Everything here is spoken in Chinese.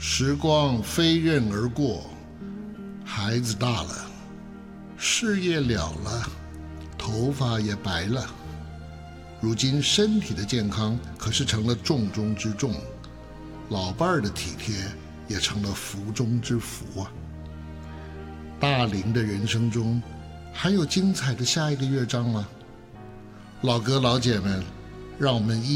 时光飞刃而过，孩子大了，事业了了，头发也白了。如今身体的健康可是成了重中之重，老伴儿的体贴也成了福中之福啊。大龄的人生中，还有精彩的下一个乐章吗？老哥老姐们，让我们